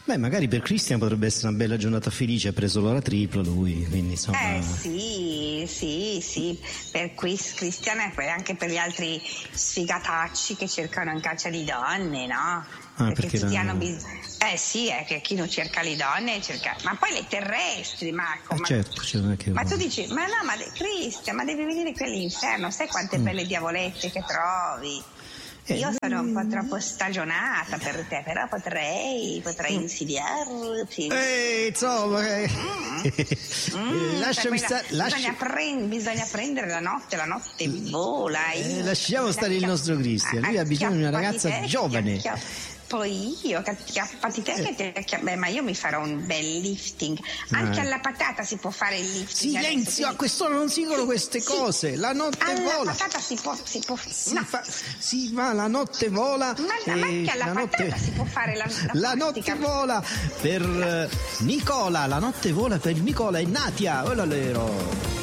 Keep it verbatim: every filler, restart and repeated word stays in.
Beh, magari per Christian potrebbe essere una bella giornata felice, ha preso l'ora triplo lui, quindi insomma... Eh sì, sì, sì, per Christian e anche per gli altri sfigatacci che cercano in caccia di donne, no? Ah, perché perché tutti la... hanno bisogno... Eh sì, è che chi non cerca le donne cerca... Ma poi le terrestri, Marco. Eh ma... certo, cioè non è che... ma tu dici, ma no, ma de... Christian, ma devi venire qui all'inferno, sai quante mm. belle diavolette che trovi? Eh, Io sono un po' troppo stagionata per te, però potrei, potrei insidiarti. Eh, insomma, eh. Mm. Mm, lasciami cioè, stare. Lasci... Bisogna, prend- bisogna prendere la notte, la notte vola. Eh, lasciamo stare il nostro Christian, lui ha bisogno di una ragazza te, giovane. Chiapp- Poi io, acchiappati te, che ti acchiapp- beh, ma io mi farò un bel lifting. Anche ah. alla patata si può fare il lifting. Silenzio, adesso, a quest'ora non si dicono queste sì, cose. La notte alla vola. Alla patata si può. Si, può, si, no. fa, si va, la notte vola. Ma, ma anche alla la patata notte, si può fare la, la, la notte vola per uh, Nicola. La notte vola per Nicola e Natia. Oh, là,